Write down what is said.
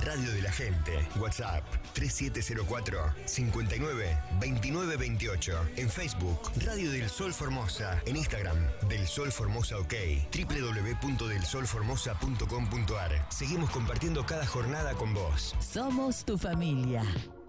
radio de la gente. WhatsApp 3704 59 29 28. En Facebook, Radio del Sol Formosa. En Instagram, Del Sol Formosa OK. www.delsolformosa.com.ar. Seguimos compartiendo cada jornada con vos. Somos tu familia.